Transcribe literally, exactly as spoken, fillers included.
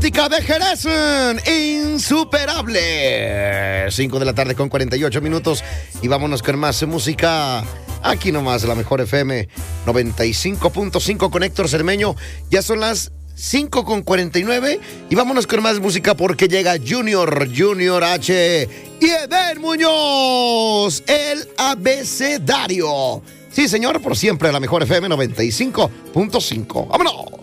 Óptica de Jerez, insuperable. cinco de la tarde con cuarenta y ocho minutos. Y vámonos con más música. Aquí nomás, la mejor F M noventa y cinco punto cinco con Héctor Cermeño. Ya son las cinco con cuarenta y nueve. Y vámonos con más música porque llega Junior, Junior H y Eden Muñoz, el abecedario. Sí, señor, por siempre la mejor F M noventa y cinco punto cinco. ¡Vámonos!